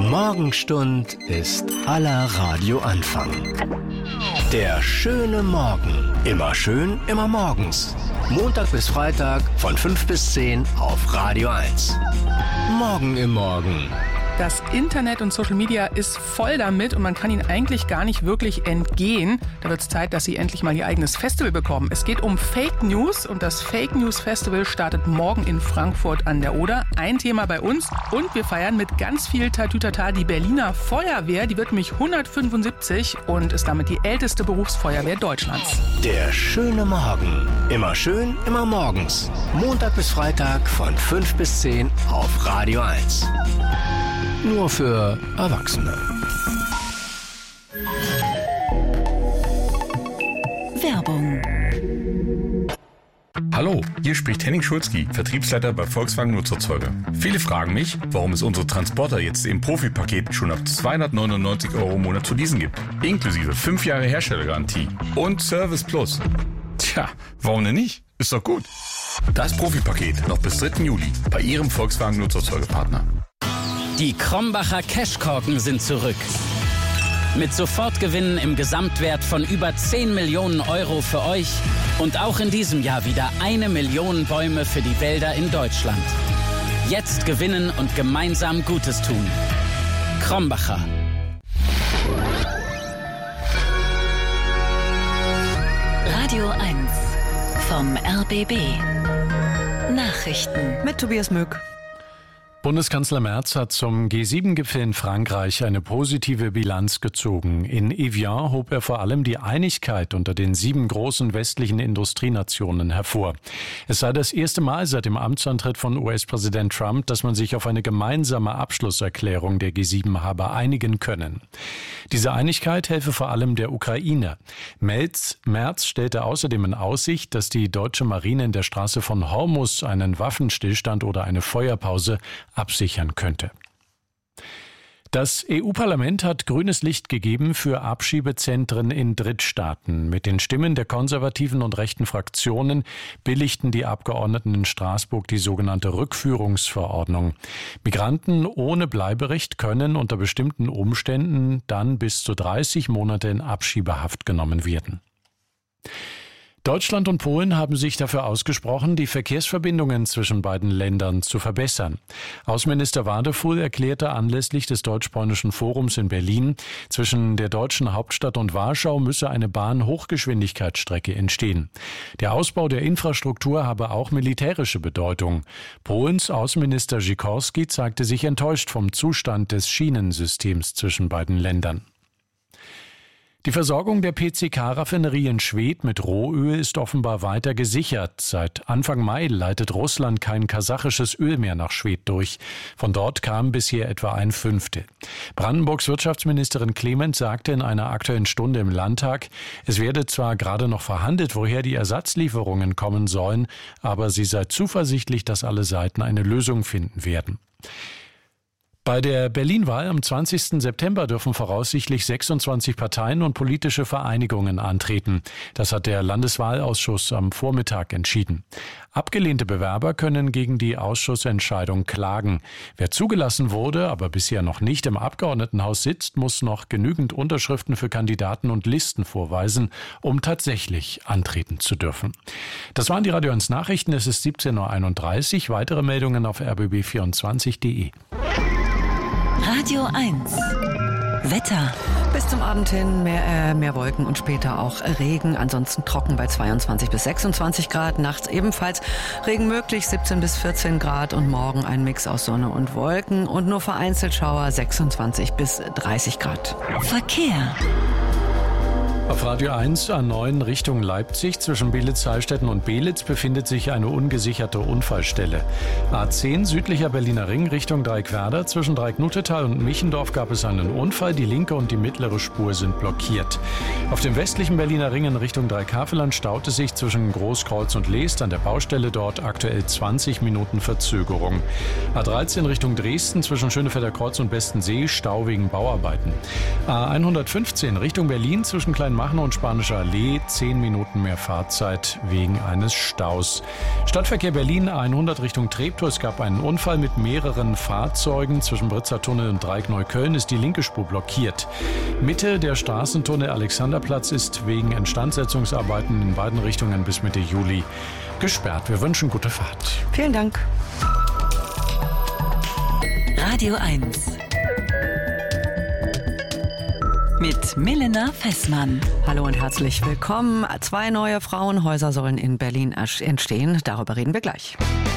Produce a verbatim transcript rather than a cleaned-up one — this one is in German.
Morgenstund ist aller Radioanfang. Der schöne Morgen. Immer schön, immer morgens. Montag bis Freitag von fünf bis zehn auf Radio eins. Morgen im Morgen. Das Internet und Social Media ist voll damit und man kann ihnen eigentlich gar nicht wirklich entgehen. Da wird es Zeit, dass sie endlich mal ihr eigenes Festival bekommen. Es geht um Fake News und das Fake News Festival startet morgen in Frankfurt an der Oder. Ein Thema bei uns und wir feiern mit ganz viel Tatütata die Berliner Feuerwehr. Die wird nämlich hundertfünfundsiebzig und ist damit die älteste Berufsfeuerwehr Deutschlands. Der schöne Morgen. Immer schön, immer morgens. Montag bis Freitag von fünf bis zehn auf Radio eins. Nur für Erwachsene. Werbung. Hallo, hier spricht Henning Schulzki, Vertriebsleiter bei Volkswagen Nutzerzeuger. Viele fragen mich, warum es unsere Transporter jetzt im Profipaket schon ab zweihundertneunundneunzig Euro im Monat zu leasen gibt. Inklusive fünf Jahre Herstellergarantie und Service Plus. Tja, warum denn nicht? Ist doch gut. Das Profipaket noch bis dritten Juli bei Ihrem Volkswagen Nutzerzeugerpartner. Die Krombacher Cashkorken sind zurück. Mit Sofortgewinnen im Gesamtwert von über zehn Millionen Euro für euch und auch in diesem Jahr wieder eine Million Bäume für die Wälder in Deutschland. Jetzt gewinnen und gemeinsam Gutes tun. Krombacher. Radio eins vom R B B. Nachrichten mit Tobias Mück. Bundeskanzler Merz hat zum G sieben Gipfel in Frankreich eine positive Bilanz gezogen. In Evian hob er vor allem die Einigkeit unter den sieben großen westlichen Industrienationen hervor. Es sei das erste Mal seit dem Amtsantritt von U S-Präsident Trump, dass man sich auf eine gemeinsame Abschlusserklärung der G sieben habe einigen können. Diese Einigkeit helfe vor allem der Ukraine. Merz, Merz stellte außerdem in Aussicht, dass die deutsche Marine in der Straße von Hormuz einen Waffenstillstand oder eine Feuerpause absichern könnte. Das E U-Parlament hat grünes Licht gegeben für Abschiebezentren in Drittstaaten. Mit den Stimmen der konservativen und rechten Fraktionen billigten die Abgeordneten in Straßburg die sogenannte Rückführungsverordnung. Migranten ohne Bleiberecht können unter bestimmten Umständen dann bis zu dreißig Monate in Abschiebehaft genommen werden. Deutschland und Polen haben sich dafür ausgesprochen, die Verkehrsverbindungen zwischen beiden Ländern zu verbessern. Außenminister Wadefuhl erklärte anlässlich des Deutsch-Polnischen Forums in Berlin, zwischen der deutschen Hauptstadt und Warschau müsse eine Bahn-Hochgeschwindigkeitsstrecke entstehen. Der Ausbau der Infrastruktur habe auch militärische Bedeutung. Polens Außenminister Sikorski zeigte sich enttäuscht vom Zustand des Schienensystems zwischen beiden Ländern. Die Versorgung der P C K-Raffinerie in Schwedt mit Rohöl ist offenbar weiter gesichert. Seit Anfang Mai leitet Russland kein kasachisches Öl mehr nach Schwedt durch. Von dort kam bisher etwa ein Fünftel. Brandenburgs Wirtschaftsministerin Clement sagte in einer Aktuellen Stunde im Landtag, es werde zwar gerade noch verhandelt, woher die Ersatzlieferungen kommen sollen, aber sie sei zuversichtlich, dass alle Seiten eine Lösung finden werden. Bei der Berlin-Wahl am zwanzigsten September dürfen voraussichtlich sechsundzwanzig Parteien und politische Vereinigungen antreten. Das hat der Landeswahlausschuss am Vormittag entschieden. Abgelehnte Bewerber können gegen die Ausschussentscheidung klagen. Wer zugelassen wurde, aber bisher noch nicht im Abgeordnetenhaus sitzt, muss noch genügend Unterschriften für Kandidaten und Listen vorweisen, um tatsächlich antreten zu dürfen. Das waren die Radio eins Nachrichten. Es ist siebzehn Uhr einunddreißig. Weitere Meldungen auf r b b vierundzwanzig punkt de. Radio eins. Wetter. Bis zum Abend hin mehr, äh, mehr Wolken und später auch Regen. Ansonsten trocken bei zweiundzwanzig bis sechsundzwanzig Grad. Nachts ebenfalls Regen möglich, siebzehn bis vierzehn Grad. Und morgen ein Mix aus Sonne und Wolken. Und nur vereinzelt Schauer, sechsundzwanzig bis dreißig Grad. Verkehr. Auf Radio eins A neun Richtung Leipzig zwischen Belitz-Heilstätten und Belitz befindet sich eine ungesicherte Unfallstelle. A zehn südlicher Berliner Ring Richtung Dreieckwerder zwischen Dreiecknutetal und Michendorf gab es einen Unfall. Die linke und die mittlere Spur sind blockiert. Auf dem westlichen Berliner Ring in Richtung Dreieckhaveland staut es sich zwischen Großkreuz und Leest an der Baustelle dort aktuell zwanzig Minuten Verzögerung. A dreizehn Richtung Dresden zwischen Schönefelder Kreuz und Bestensee Stau wegen Bauarbeiten. A hundertfünfzehn Richtung Berlin zwischen Klein Machen und Spanische Allee zehn Minuten mehr Fahrzeit wegen eines Staus. Stadtverkehr Berlin hundert Richtung Treptow. Es gab einen Unfall mit mehreren Fahrzeugen. Zwischen Britzer Tunnel und Dreieck-Neukölln ist die linke Spur blockiert. Mitte der Straßentunnel Alexanderplatz ist wegen Instandsetzungsarbeiten in beiden Richtungen bis Mitte Juli gesperrt. Wir wünschen gute Fahrt. Vielen Dank. Radio eins. Mit Milena Fessmann. Hallo und herzlich willkommen. Zwei neue Frauenhäuser sollen in Berlin entstehen. Darüber reden wir gleich.